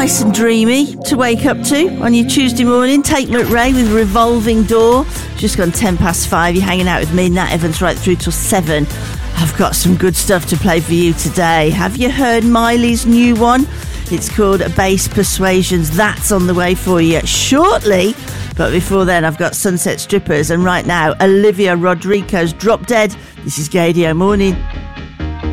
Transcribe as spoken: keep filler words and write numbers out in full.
Nice and dreamy to wake up to on your Tuesday morning. Tate McRae with Revolving Door. Just gone ten past five. You're hanging out with me, Nat Evans, right through till seven. I've got some good stuff to play for you today. Have you heard Miley's new one? It's called Bass Persuasions. That's on the way for you shortly. But before then, I've got Sunset Strippers. And right now, Olivia Rodrigo's Drop Dead. This is Gaydio Morning.